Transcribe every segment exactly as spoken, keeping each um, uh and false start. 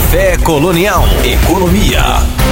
Café Colonial. Economia.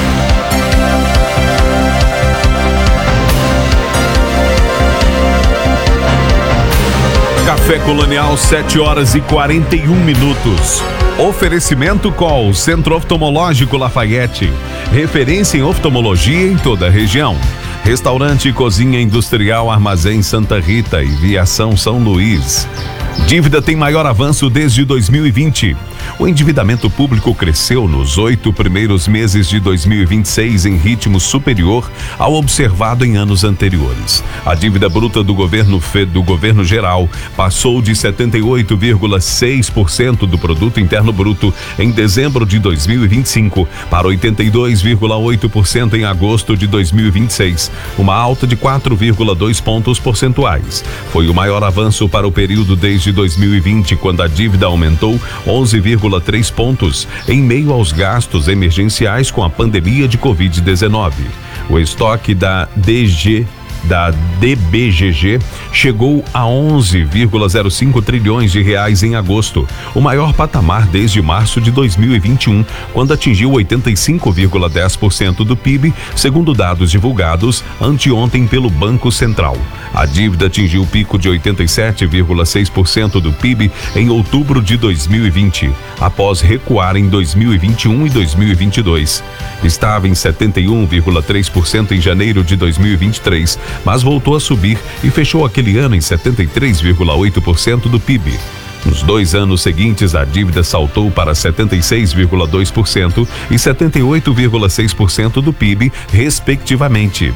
Café Colonial, sete horas e quarenta e um minutos. Oferecimento Col, Centro Oftalmológico Lafayette. Referência em oftalmologia em toda a região. Restaurante e Cozinha Industrial Armazém Santa Rita e Viação São Luís. Dívida tem maior avanço desde dois mil e vinte. O endividamento público cresceu nos oito primeiros meses de dois mil e vinte e seis em ritmo superior ao observado em anos anteriores. A dívida bruta do governo do governo geral passou de setenta e oito vírgula seis por cento do produto interno bruto em dezembro de dois mil e vinte e cinco para oitenta e dois vírgula oito por cento em agosto de dois mil e vinte e seis, uma alta de quatro vírgula dois pontos percentuais. Foi o maior avanço para o período desde dois mil e vinte, quando a dívida aumentou onze vírgula três pontos em meio aos gastos emergenciais com a pandemia de covid dezenove. O estoque da D G da D B G G chegou a onze vírgula zero cinco trilhões de reais em agosto, o maior patamar desde março de dois mil e vinte e um, quando atingiu oitenta e cinco vírgula dez por cento do P I B, segundo dados divulgados anteontem pelo Banco Central. A dívida atingiu o pico de oitenta e sete vírgula seis por cento do P I B em outubro de dois mil e vinte, após recuar em dois mil e vinte e um e dois mil e vinte e dois. Estava em setenta e um vírgula três por cento em janeiro de dois mil e vinte e três, mas voltou a subir e fechou aquele ano em setenta e três vírgula oito por cento do P I B. Nos dois anos seguintes, a dívida saltou para setenta e seis vírgula dois por cento e setenta e oito vírgula seis por cento do P I B, respectivamente.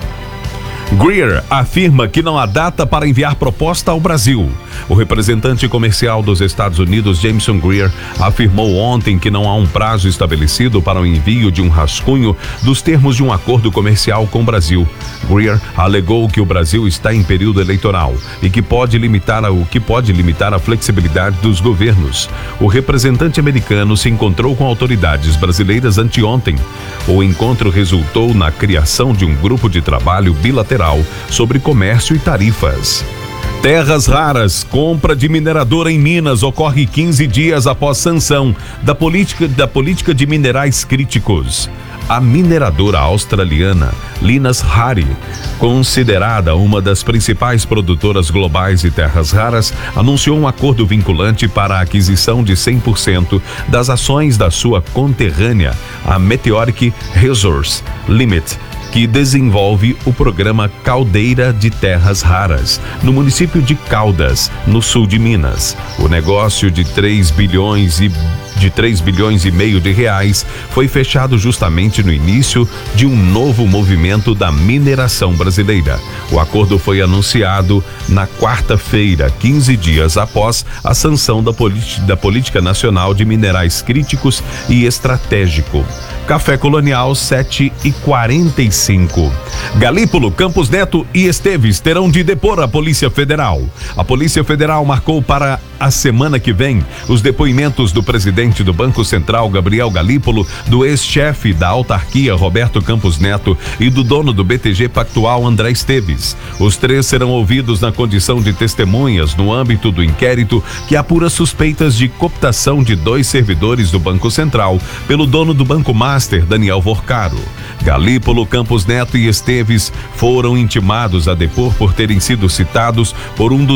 Greer afirma que não há data para enviar proposta ao Brasil. O representante comercial dos Estados Unidos, Jameson Greer, afirmou ontem que não há um prazo estabelecido para o envio de um rascunho dos termos de um acordo comercial com o Brasil. Greer alegou que o Brasil está em período eleitoral e que pode limitar a, o que pode limitar a flexibilidade dos governos. O representante americano se encontrou com autoridades brasileiras anteontem. O encontro resultou na criação de um grupo de trabalho bilateral sobre comércio e tarifas. Terras raras, compra de mineradora em Minas ocorre quinze dias após sanção da política, da política de minerais críticos. A mineradora australiana Lynas Hare, considerada uma das principais produtoras globais de terras raras, anunciou um acordo vinculante para a aquisição de cem por cento das ações da sua conterrânea, a Meteoric Resource Limited, que desenvolve o programa Caldeira de Terras Raras, no município de Caldas, no sul de Minas. O negócio de três bilhões e de três bilhões e meio de reais foi fechado justamente no início de um novo movimento da mineração brasileira. O acordo foi anunciado na quarta-feira, quinze dias após a sanção da, da Política Nacional de Minerais Críticos e Estratégico. Café Colonial, sete e quarenta e cinco. Galípolo, Campos Neto e Esteves terão de depor a Polícia Federal. A Polícia Federal marcou para a semana que vem os depoimentos do presidente do Banco Central, Gabriel Galípolo, do ex-chefe da autarquia, Roberto Campos Neto, e do dono do B T G Pactual, André Esteves. Os três serão ouvidos na condição de testemunhas no âmbito do inquérito que apura suspeitas de cooptação de dois servidores do Banco Central pelo dono do Banco Master, Daniel Vorcaro. Galípolo, Campos Neto e Esteves foram intimados a depor por terem sido citados por um dos